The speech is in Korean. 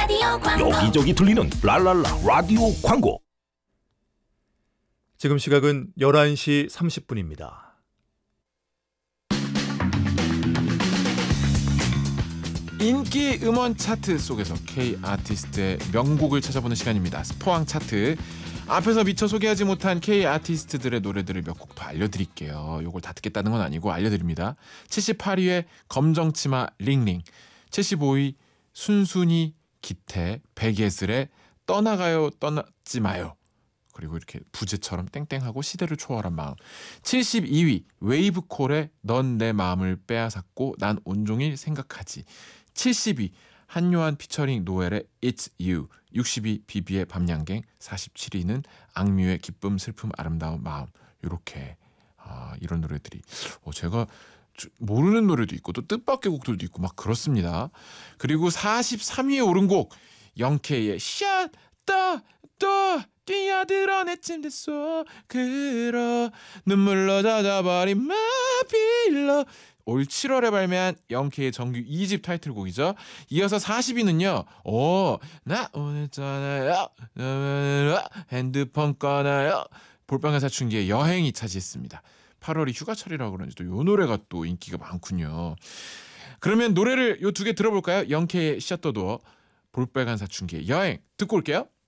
라디오 광고. 여기저기 들리는 랄랄라 라디오 광고. 지금 시각은 11시 30분입니다. 인기 음원 차트 속에서 K 아티스트의 명곡을 찾아보는 시간입니다. 스포왕 차트. 앞에서 미처 소개하지 못한 K 아티스트들의 노래들을 몇 곡 더 알려드릴게요. 요걸 다 듣겠다는 건 아니고 알려드립니다. 78위의 검정치마 링링, 75위 순순히 기태 백예슬의 떠나가요 떠나지 마요, 그리고 이렇게 부제처럼 땡땡하고 시대를 초월한 마음. 72위 웨이브콜의 넌 내 마음을 빼앗았고 난 온종일 생각하지. 70위 한요한 피처링 노엘의 It's You. 60위 비비의 밤양갱. 47위는 악뮤의 기쁨 슬픔 아름다운 마음. 이렇게 이런 노래들이 제가 모르는 노래도 있고 또 뜻밖의 곡들도 있고 막 그렇습니다. 그리고 43위에 오른 곡 영케이의 Shut the door, 뛰어들어 내 침대 속으로 눈물로 젖어버린 my pillow. 올 7월에 발매한 영케이의 정규 2집 타이틀곡이죠. 이어서 40위는요. 나 오늘 떠나요, 핸드폰 꺼나요, 볼빨간 사춘기의 여행이 차지했습니다. 8월이 휴가철이라고 그런지 또 이 노래가 또 인기가 많군요. 그러면 노래를 요 두 개 들어볼까요? 영케이의 셔터도어, 볼빨간 사춘기의 여행 듣고 올게요.